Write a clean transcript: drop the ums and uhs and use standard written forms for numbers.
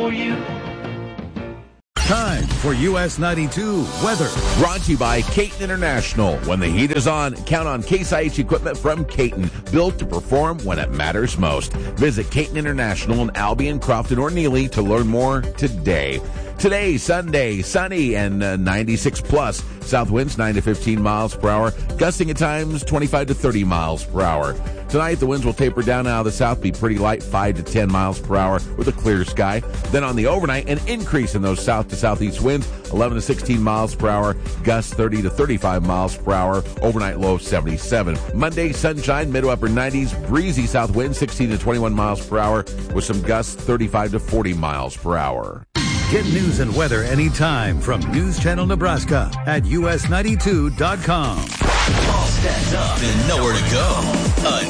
for you. Time for US 92 weather. Brought to you by Caton International. When the heat is on, count on Case IH equipment from Caton, built to perform when it matters most. Visit Caton International in Albion, Crofton, or Neely to learn more today. Today, Sunday, sunny and 96 plus. South winds 9 to 15 miles per hour, gusting at times 25 to 30 miles per hour. Tonight, the winds will taper down out of the south, be pretty light, 5 to 10 miles per hour with a clear sky. Then on the overnight, an increase in those south to southeast winds, 11 to 16 miles per hour, gusts 30 to 35 miles per hour, overnight low 77. Monday, sunshine, mid to upper 90s, breezy south wind, 16 to 21 miles per hour with some gusts 35 to 40 miles per hour. Get news and weather anytime from News Channel Nebraska at us92.com. All stacked up and nowhere to go.